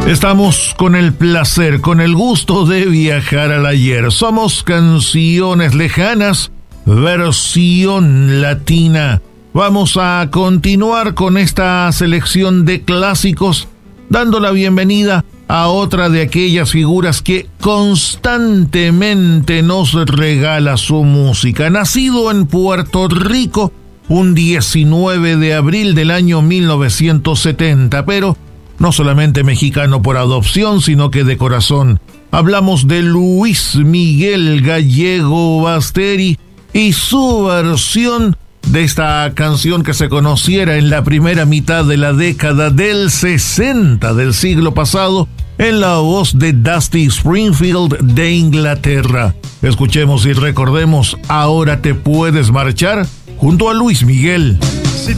Estamos con el placer, con el gusto de viajar al ayer. Somos Canciones Lejanas, versión latina. Vamos a continuar con esta selección de clásicos, dando la bienvenida a otra de aquellas figuras que constantemente nos regala su música. Nacido en Puerto Rico un 19 de abril del año 1970, pero no solamente mexicano por adopción, sino que de corazón. Hablamos de Luis Miguel Gallego Basteri y su versión de esta canción que se conociera en la primera mitad de la década del 60 del siglo pasado, en la voz de Dusty Springfield de Inglaterra. Escuchemos y recordemos Ahora te puedes marchar junto a Luis Miguel.